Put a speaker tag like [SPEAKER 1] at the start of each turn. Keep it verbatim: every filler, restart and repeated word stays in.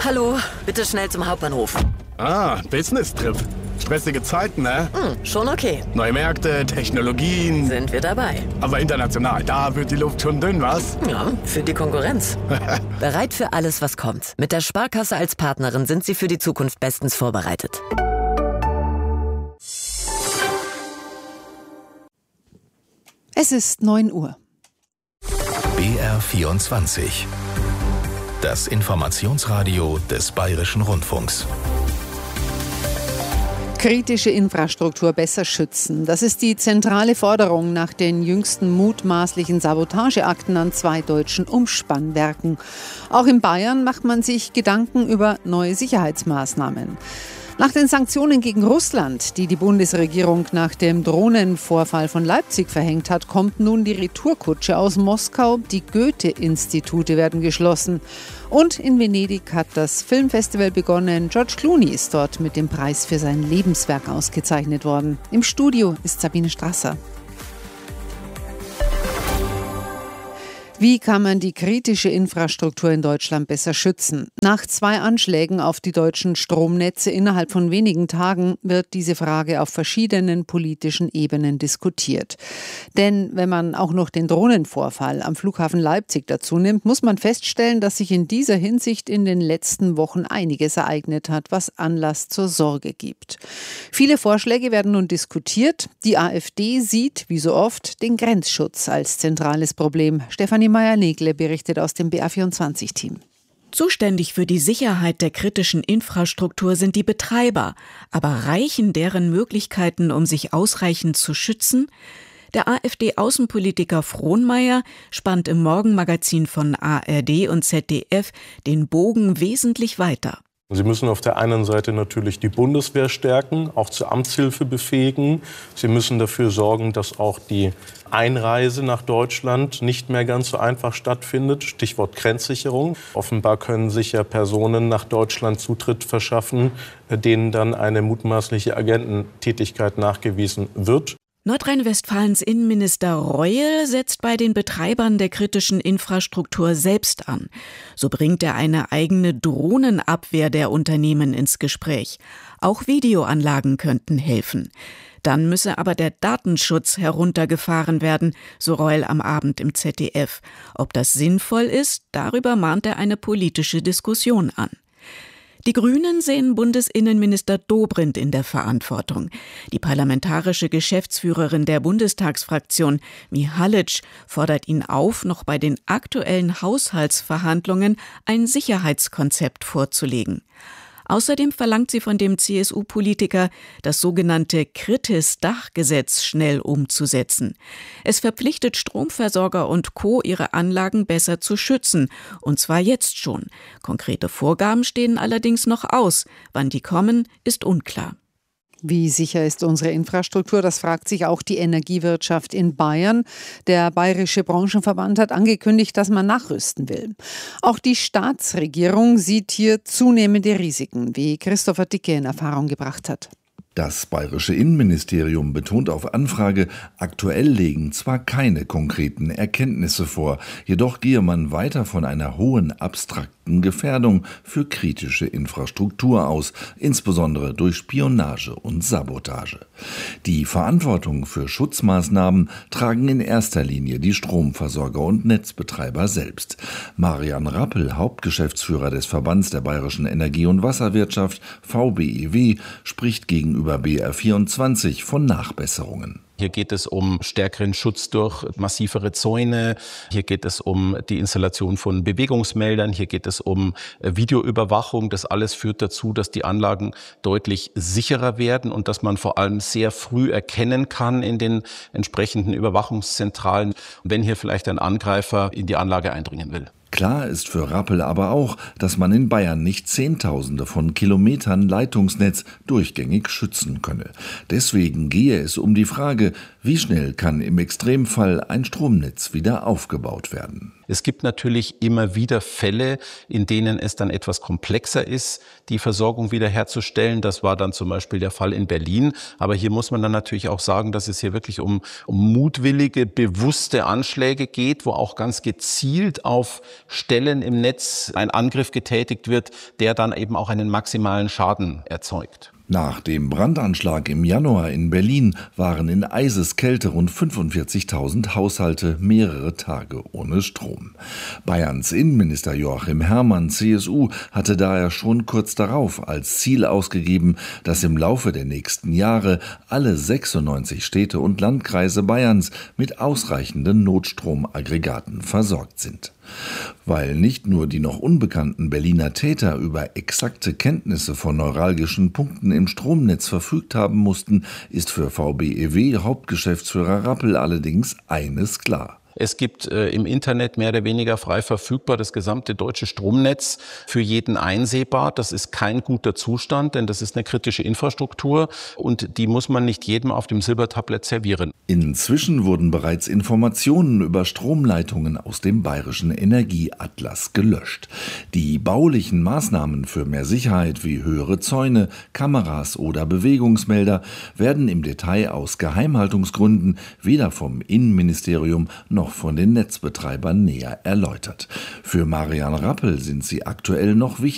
[SPEAKER 1] Hallo, bitte schnell zum Hauptbahnhof.
[SPEAKER 2] Ah, Business-Trip. Stressige Zeiten, ne?
[SPEAKER 1] Hm, schon okay.
[SPEAKER 2] Neue Märkte, Technologien.
[SPEAKER 1] Sind wir dabei.
[SPEAKER 2] Aber international, da wird die Luft schon dünn, was?
[SPEAKER 1] Ja, für die Konkurrenz. Bereit für alles, was kommt. Mit der Sparkasse als Partnerin sind Sie für die Zukunft bestens vorbereitet.
[SPEAKER 3] Es ist neun Uhr.
[SPEAKER 4] B R vierundzwanzig. Das Informationsradio des Bayerischen Rundfunks.
[SPEAKER 3] Kritische Infrastruktur besser schützen. Das ist die zentrale Forderung nach den jüngsten mutmaßlichen Sabotageakten an zwei deutschen Umspannwerken. Auch in Bayern macht man sich Gedanken über neue Sicherheitsmaßnahmen. Nach den Sanktionen gegen Russland, die die Bundesregierung nach dem Drohnenvorfall von Leipzig verhängt hat, kommt nun die Retourkutsche aus Moskau. Die Goethe-Institute werden geschlossen. Und in Venedig hat das Filmfestival begonnen. George Clooney ist dort mit dem Preis für sein Lebenswerk ausgezeichnet worden. Im Studio ist Sabine Strasser. Wie kann man die kritische Infrastruktur in Deutschland besser schützen? Nach zwei Anschlägen auf die deutschen Stromnetze innerhalb von wenigen Tagen wird diese Frage auf verschiedenen politischen Ebenen diskutiert. Denn wenn man auch noch den Drohnenvorfall am Flughafen Leipzig dazu nimmt, muss man feststellen, dass sich in dieser Hinsicht in den letzten Wochen einiges ereignet hat, was Anlass zur Sorge gibt. Viele Vorschläge werden nun diskutiert. Die AfD sieht, wie so oft, den Grenzschutz als zentrales Problem. Stefanie Meyer-Negle berichtet aus dem B R vierundzwanzig-Team.
[SPEAKER 5] Zuständig für die Sicherheit der kritischen Infrastruktur sind die Betreiber. Aber reichen deren Möglichkeiten, um sich ausreichend zu schützen? Der AfD-Außenpolitiker Frohnmaier spannt im Morgenmagazin von A R D und Z D F den Bogen wesentlich weiter.
[SPEAKER 6] Sie müssen auf der einen Seite natürlich die Bundeswehr stärken, auch zur Amtshilfe befähigen. Sie müssen dafür sorgen, dass auch die Einreise nach Deutschland nicht mehr ganz so einfach stattfindet. Stichwort Grenzsicherung. Offenbar können sich ja Personen nach Deutschland Zutritt verschaffen, denen dann eine mutmaßliche Agententätigkeit nachgewiesen wird.
[SPEAKER 5] Nordrhein-Westfalens Innenminister Reul setzt bei den Betreibern der kritischen Infrastruktur selbst an. So bringt er eine eigene Drohnenabwehr der Unternehmen ins Gespräch. Auch Videoanlagen könnten helfen. Dann müsse aber der Datenschutz heruntergefahren werden, so Reul am Abend im Z D F. Ob das sinnvoll ist, darüber mahnt er eine politische Diskussion an. Die Grünen sehen Bundesinnenminister Dobrindt in der Verantwortung. Die parlamentarische Geschäftsführerin der Bundestagsfraktion, Mihalic, fordert ihn auf, noch bei den aktuellen Haushaltsverhandlungen ein Sicherheitskonzept vorzulegen. Außerdem verlangt sie von dem C S U-Politiker, das sogenannte Kritis-Dach-Gesetz schnell umzusetzen. Es verpflichtet Stromversorger und Co., ihre Anlagen besser zu schützen. Und zwar jetzt schon. Konkrete Vorgaben stehen allerdings noch aus. Wann die kommen, ist unklar.
[SPEAKER 3] Wie sicher ist unsere Infrastruktur? Das fragt sich auch die Energiewirtschaft in Bayern. Der Bayerische Branchenverband hat angekündigt, dass man nachrüsten will. Auch die Staatsregierung sieht hier zunehmende Risiken, wie Christopher Dicke in Erfahrung gebracht hat.
[SPEAKER 7] Das Bayerische Innenministerium betont auf Anfrage, aktuell liegen zwar keine konkreten Erkenntnisse vor, jedoch gehe man weiter von einer hohen abstrakten Gefährdung für kritische Infrastruktur aus, insbesondere durch Spionage und Sabotage. Die Verantwortung für Schutzmaßnahmen tragen in erster Linie die Stromversorger und Netzbetreiber selbst. Marian Rappel, Hauptgeschäftsführer des Verbands der Bayerischen Energie- und Wasserwirtschaft, V B E W, spricht gegenüber über B R vierundzwanzig von Nachbesserungen.
[SPEAKER 8] Hier geht es um stärkeren Schutz durch massivere Zäune. Hier geht es um die Installation von Bewegungsmeldern. Hier geht es um Videoüberwachung. Das alles führt dazu, dass die Anlagen deutlich sicherer werden und dass man vor allem sehr früh erkennen kann in den entsprechenden Überwachungszentralen, wenn hier vielleicht ein Angreifer in die Anlage eindringen will.
[SPEAKER 7] Klar ist für Rappel aber auch, dass man in Bayern nicht Zehntausende von Kilometern Leitungsnetz durchgängig schützen könne. Deswegen gehe es um die Frage, Wie schnell kann im Extremfall ein Stromnetz wieder aufgebaut werden?
[SPEAKER 8] Es gibt natürlich immer wieder Fälle, in denen es dann etwas komplexer ist, die Versorgung wiederherzustellen. Das war dann zum Beispiel der Fall in Berlin. Aber hier muss man dann natürlich auch sagen, dass es hier wirklich um, um mutwillige, bewusste Anschläge geht, wo auch ganz gezielt auf Stellen im Netz ein Angriff getätigt wird, der dann eben auch einen maximalen Schaden erzeugt.
[SPEAKER 7] Nach dem Brandanschlag im Januar in Berlin waren in Eiseskälte rund fünfundvierzigtausend Haushalte mehrere Tage ohne Strom. Bayerns Innenminister Joachim Herrmann, C S U, hatte daher schon kurz darauf als Ziel ausgegeben, dass im Laufe der nächsten Jahre alle sechsundneunzig Städte und Landkreise Bayerns mit ausreichenden Notstromaggregaten versorgt sind. Weil nicht nur die noch unbekannten Berliner Täter über exakte Kenntnisse von neuralgischen Punkten im Stromnetz verfügt haben mussten, ist für V B E W-Hauptgeschäftsführer Rappel allerdings eines klar.
[SPEAKER 8] Es gibt äh, im Internet mehr oder weniger frei verfügbar das gesamte deutsche Stromnetz für jeden einsehbar. Das ist kein guter Zustand, denn das ist eine kritische Infrastruktur und die muss man nicht jedem auf dem Silbertablett servieren.
[SPEAKER 7] Inzwischen wurden bereits Informationen über Stromleitungen aus dem Bayerischen Energieatlas gelöscht. Die baulichen Maßnahmen für mehr Sicherheit wie höhere Zäune, Kameras oder Bewegungsmelder werden im Detail aus Geheimhaltungsgründen weder vom Innenministerium noch von den Netzbetreibern näher erläutert. Für Marian Rappel sind sie aktuell noch wichtig.